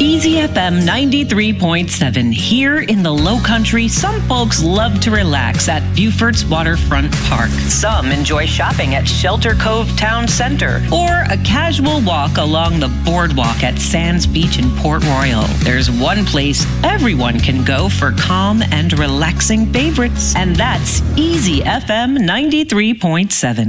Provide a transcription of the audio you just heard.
Easy FM 93.7. Here in the Low Country, some folks love to relax at Beaufort's Waterfront Park. Some enjoy shopping at Shelter Cove Town Center or a casual walk along the boardwalk at Sands Beach in Port Royal. There's one place everyone can go for calm and relaxing favorites, and that's Easy FM 93.7.